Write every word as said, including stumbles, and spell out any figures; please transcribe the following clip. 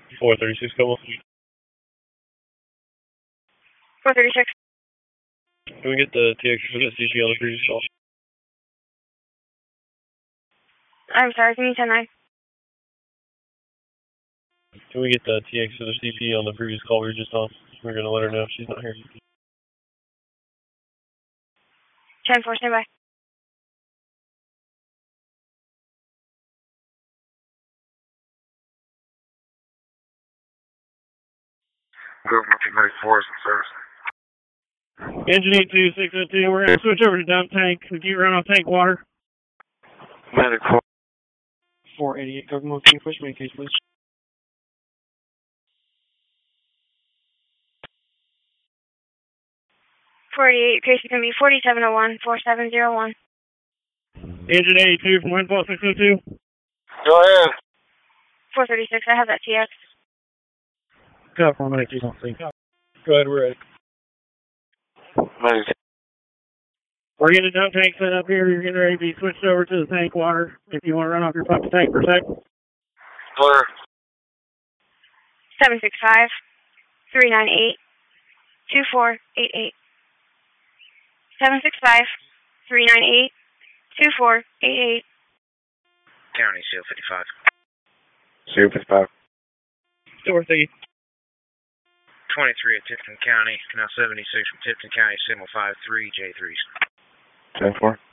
four thirty-six, couple. four thirty-six. Can we get the T X for the C G on the previous call? I'm sorry, can you ten nine? Can we get the T X for the C P on the previous call we were just on? We're going to let her know if she's not here. ten four, stand by. force in service. Engine eight two six oh two, we're going to switch over to dump tank. If you run on tank water. Medic four. four eighty-eight, Kokomo, can you push me in case, please? four eighty-eight, case is going to be forty-seven oh one, four seven oh one. Engine eighty-two from Windfall six oh two. Go ahead. four thirty-six, I have that T X. Go for a minute, you don't think. Go ahead, we're ready. Medic. We're getting a dump tank set up here. You're getting ready to be switched over to the tank water. If you want to run off your pump to tank for a sec. Clear. seven six five, three nine eight, two four eight eight. seven six five, three nine eight, two four eight eight. County, seal fifty-five. Seal fifty-five. Dorothy. twenty-three at Tipton County, Canal seventy-six from Tipton County, signal five three, J threes. ten four.